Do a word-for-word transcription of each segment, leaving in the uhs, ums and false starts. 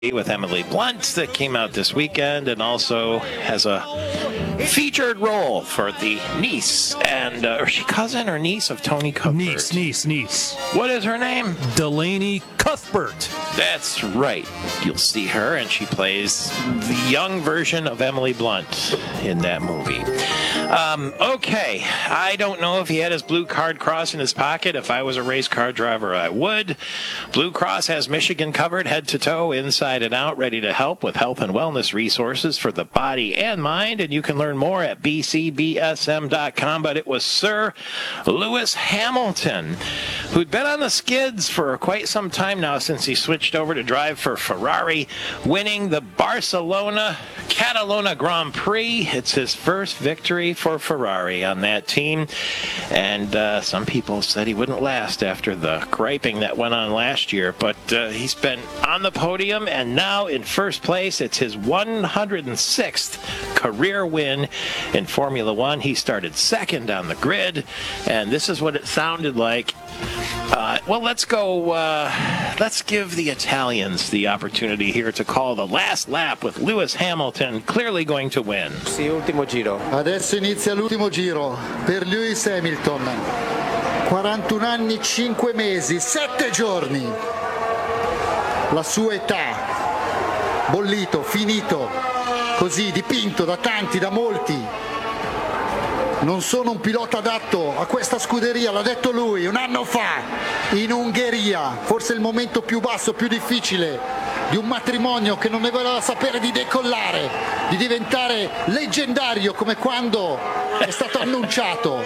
with Emily Blunt that came out this weekend, and also has a featured role for the niece and uh, or she cousin or niece of Tony Cuthbert. Niece, niece, niece. What is her name? Delaney Cuthbert. That's right. You'll see her, and she plays the young version of Emily Blunt in that movie. Um, okay, I don't know if he had his Blue Card Cross in his pocket. If I was a race car driver, I would. Blue Cross has Michigan covered head to toe, inside and out, ready to help with health and wellness resources for the body and mind, and you can learn more at b c b s m dot com. But it was Sir Lewis Hamilton, who'd been on the skids for quite some time now since he switched over to drive for Ferrari, winning the Barcelona Catalona Grand Prix. It's his first victory for Ferrari on that team, and uh, some people said he wouldn't last after the griping that went on last year, but uh, he's been on the podium and now in first place. It's his one hundred sixth career win in Formula One. He started second on the grid, and this is what it sounded like. Uh, well, let's go, uh, let's give the Italians the opportunity here to call the last lap with Lewis Hamilton clearly going to win. Sì, ultimo giro. Adesso inizia l'ultimo giro per Lewis Hamilton. quarantuno anni, cinque mesi, sette giorni. La sua età. Bollito, finito, così dipinto da tanti, da molti. Non sono un pilota adatto a questa scuderia, l'ha detto lui un anno fa in Ungheria, forse il momento più basso, più difficile di un matrimonio che non ne voleva sapere di decollare, di diventare leggendario come quando è stato annunciato,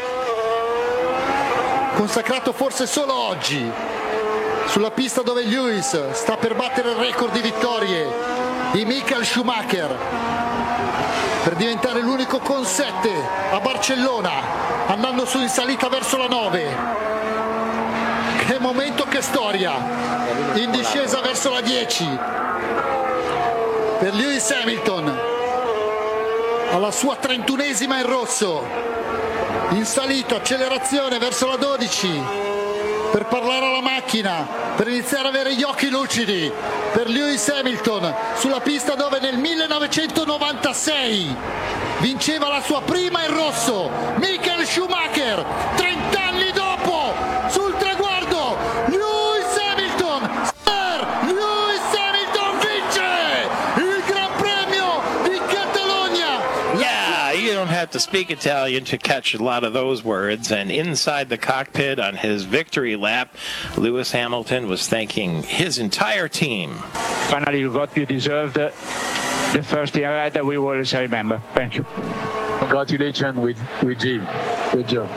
consacrato forse solo oggi, sulla pista dove Lewis sta per battere il record di vittorie di Michael Schumacher, per diventare l'unico con sette a Barcellona, andando su in salita verso la nove. Che momento, che storia! In discesa verso la dieci. Per Lewis Hamilton, alla sua trentunesima in rosso. In salita, accelerazione verso la dodici. Per parlare alla macchina, per iniziare ad avere gli occhi lucidi, per Lewis Hamilton sulla pista dove nel millenovecentonovantasei vinceva la sua prima in rosso Michael Schumacher. trent'anni dopo, sul traguardo, Lewis Hamilton, Sir Lewis Hamilton vince il Gran Premio di Catalogna. Yeah, you don't have to speak Italian to catch a lot of those words. And inside the cockpit on his victory lap, Lewis Hamilton was thanking his entire team. Finally, you got you deserved the first year that we will always remember. Thank you. Congratulations with, with Jim. Good job.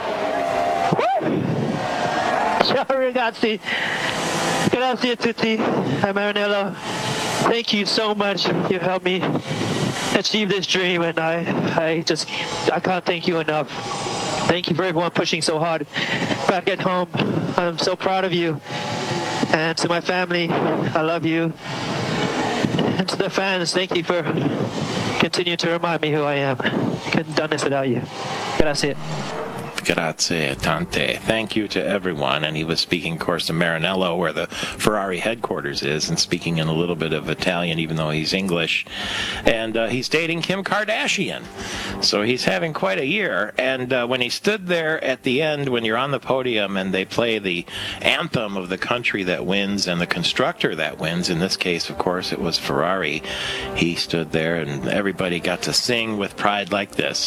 Ciao ragazzi. Grazie a tutti. I'm Maranello. Thank you so much. You helped me achieve this dream, and I, I just, I can't thank you enough. Thank you for everyone pushing so hard back at home. I'm so proud of you. And to my family, I love you. And to the fans, thank you for continuing to remind me who I am. Couldn't have done this without you. Grazie. Grazie tante. Thank you to everyone. And he was speaking, of course, to Maranello, where the Ferrari headquarters is, and speaking in a little bit of Italian, even though he's English. And uh, he's dating Kim Kardashian. So he's having quite a year. And uh, when he stood there at the end, when you're on the podium and they play the anthem of the country that wins and the constructor that wins, in this case, of course, it was Ferrari, he stood there and everybody got to sing with pride like this.